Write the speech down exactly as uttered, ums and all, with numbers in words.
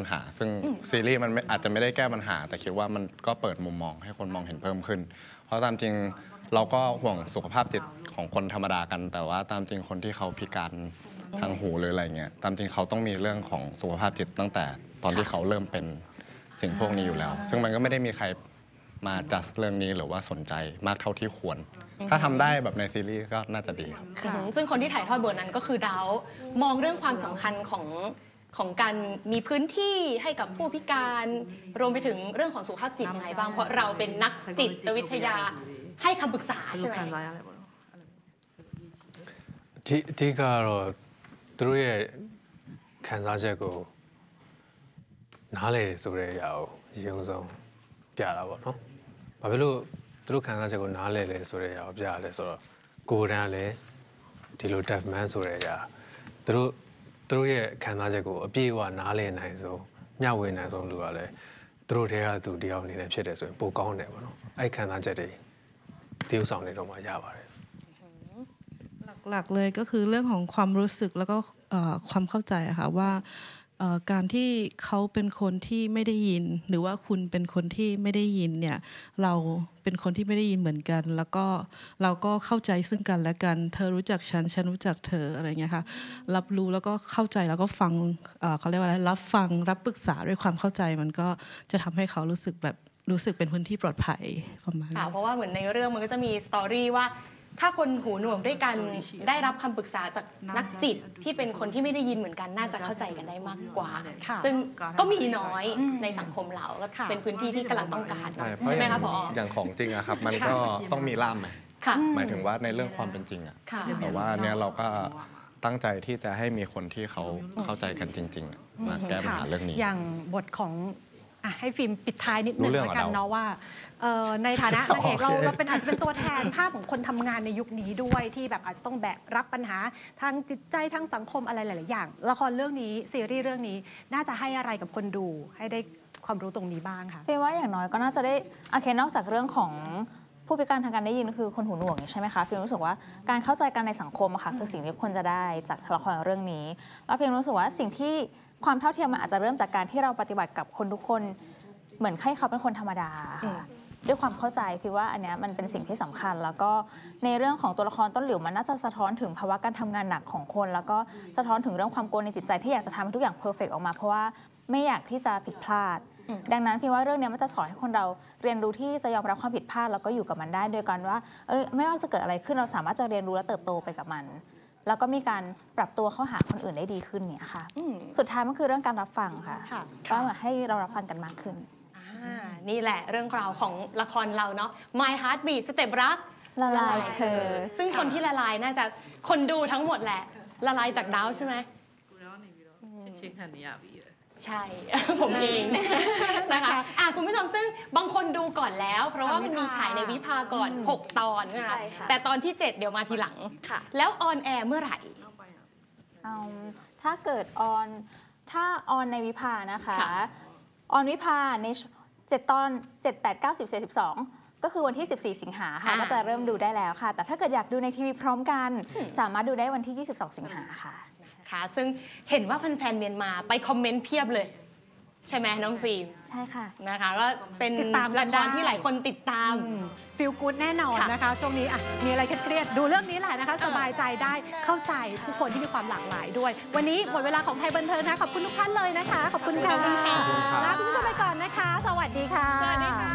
ปัญหาซึ่งซีรีส์มันอาจจะไม่ได้แก้ปัญหาแต่คิดว่ามันก็เปิดมุมมองให้คนมองเห็นเพิ่มขึ้นเพราะตามจริงเราก็ห่วงสุขภาพจิตของคนธรรมดากันแต่ว่าตามจริงคนที่เขาพิการทางหูหรืออะไรเงี้ยตามจริงเขาต้องมีเรื่องของสุขภาพจิตตั้งแต่ตอนที่เขาเริ่มเป็นสิ่งพวกนี้อยู่แล้วซึ่งมันก็ไม่ได้มีใครมาจัดเรื่องนี้หรือว่าสนใจมากเท่าที่ควรถ้าทำได้แบบในซีรีส์ก็น่าจะดีครับซึ่งคนที่ถ่ายทอดบทนั้นก็คือดาวมองเรื่องความสำคัญของของการมีพื้นที่ให้กับผู้พิการรวมไปถึงเรื่องของสุขภาพจิตยังไงบ้างเพราะเราเป็นนักจิตวิทยาให้คำปรึกษาใช่ไหมที่ที่ก็သူတို့ရဲ့ခံစားချက်ကိုနားလည်ဆိုတဲ့အရာကိုအရင်ဆုံးပြတာပေါ့နော်။ဘာဖြစ်လို့သူတို့ခံစားချက်ကိုနားလည်လဲဆိုတဲ့အရာကိုပြရလဲဆိုတော့ကိုယ်တန်းလည်းဒီလို deaf man ဆိုတဲ့အရာသူတို့သူတို့ရဲ့ခံစားချက်ကိုအပြည့်အဝနားလည်နိုင်ဆုံးမျှဝေနိုင်ဆုံးလူကလည်းသူတို့တည်းကသူတယောက်အနေနဲ့ဖြစ်တယ်ဆိုရင်ပိုကောင်းတယ်ပေါ့နော်။အဲ့ခံစားချက်တွေတည်ဆောင်နေတော့မှရပါတယ်หลักๆเลยก็คือเรื่องของความรู้สึกแล้วก็ความเข้าใจค่ะว่าการที่เขาเป็นคนที่ไม่ได้ยินหรือว่าคุณเป็นคนที่ไม่ได้ยินเนี่ยเราเป็นคนที่ไม่ได้ยินเหมือนกันแล้วก็เราก็เข้าใจซึ่งกันและกันเธอรู้จักฉันฉันรู้จักเธออะไรเงี้ยค่ะรับรู้แล้วก็เข้าใจแล้วก็ฟังเขาเรียกว่าอะไรรับฟังรับปรึกษาด้วยความเข้าใจมันก็จะทำให้เขารู้สึกแบบรู้สึกเป็นพื้นที่ปลอดภัยประมาณนั้นเพราะว่าเหมือนในเรื่องมันก็จะมีสตอรี่ว่าถ้าคนหูหนวกด้วยกันได้รับคำปรึกษาจากนักจิตที่เป็นคนที่ไม่ได้ยินเหมือนกันน่าจะเข้าใจกันได้มากกว่าซึ่งก็มีน้อยในสังคมเราก็เป็นพื้นที่ที่กำลังต้องการใช่ไหมคะผอ. อย่างของจริงอะครับมันก็ต้องมีล่ามไหมหมายถึงว่าในเรื่องความเป็นจริงอะแต่ว่าเนี่ยเราก็ตั้งใจที่จะให้มีคนที่เขาเข้าใจกันจริงๆมาแก้ปัญหาเรื่องนี้อย่างบทของให้ฟิล์มปิดท้ายนิดนึงแล้วกันเนาะว่าในฐานะนางเอกเราเราเป็นอาจจะเป็นตัวแทนภาพของคนทำงานในยุคนี้ด้วยที่แบบอาจจะต้องแบกรับปัญหาทางจิตใจทางสังคมอะไรหลายๆอย่างละครเรื่องนี้ซีรีส์เรื่องนี้น่าจะให้อะไรกับคนดูให้ได้ความรู้ตรงนี้บ้างค่ะฟิล์มว่าอย่างน้อยก็น่าจะได้โอเคนอกจากเรื่องของผู้พิการทางการได้ยินคือคนหูหนวกใช่ไหมคะฟิล์มรู้สึกว่าการเข้าใจกันในสังคมอะค่ะคือสิ่งที่คนจะได้จากละครเรื่องนี้แล้วฟิล์มรู้สึกว่าสิ่งที่ความเท่าเทียมมันอาจจะเริ่มจากการที่เราปฏิบัติกับคนทุกคนเหมือนให้เขาเป็นคนธรรมดาด้วยความเข้าใจพี่ว่าอันนี้มันเป็นสิ่งที่สำคัญแล้วก็ในเรื่องของตัวละครต้นหลิวมันน่าจะสะท้อนถึงภาวะการทำงานหนักของคนแล้วก็สะท้อนถึงเรื่องความกลัวในจิตใจที่อยากจะทำให้ทุกอย่างเพอร์เฟกต์ออกมาเพราะว่าไม่อยากที่จะผิดพลาดดังนั้นพี่ว่าเรื่องนี้มันจะสอนให้คนเราเรียนรู้ที่จะยอมรับความผิดพลาดแล้วก็อยู่กับมันได้โดยการว่าเอ้ยไม่ว่าจะเกิดอะไรขึ้นเราสามารถจะเรียนรู้และเติบโตไปกับมันแล้วก็มีการปรับตัวเข้าหาคนอื่นได้ดีขึ้นเนี่ยค่ะสุดท้ายมันคือเรื่องการรับฟังค่ะก็ให้เรารับฟังกันมากขึ้นนี่แหละเรื่องราวของละครเราเนาะ My Heartbeat สเต็ปรักละลายเธอซึ่งคนที่ละลายน่าจะคนดูทั้งหมดแหละละลายจากดาวใช่ไหมใช่ผมเองนะคะอ่ะคุณผู้ชมซึ่งบางคนดูก่อนแล้วเพราะว่ามันมีฉายในวิภาก่อนหกตอนนะคะแต่ตอนที่เจ็ดเดี๋ยวมาทีหลังแล้วออนแอร์เมื่อไหร่ถ้าเกิดออนถ้าออนในวิภานะคะออนวิภาในเจ็ดตอนเจ็ด แปด เก้า สิบ สิบเอ็ด สิบสองก็คือวันที่สิบสี่สิงหาค่ะก็จะเริ่มดูได้แล้วค่ะแต่ถ้าเกิดอยากดูในทีวีพร้อมกันสามารถดูได้วันที่ยี่สิบสองสิงหาค่ะค่ะซึ่งเห็นว่าแฟนๆเมียนมาไปคอมเมนต์เพียบเลยใช่ไหมน้องฟิล์มใช่ค่ะนะคะก็เป็นละครที่หลายคนติดตามฟีลกู๊ดแน่นอนนะคะช่วงนี้อ่ะมีอะไรเครียดๆดูเรื่องนี้แหละนะคะสบายใจได้เข้าใจผู้คนที่มีความหลากหลายด้วยวันนี้หมดเวลาของไทยบันเทิงนะขอบคุณทุกท่านเลยนะคะขอบคุณค่ะลาคุณผู้ชมไปก่อนนะคะสวัสดีค่ะ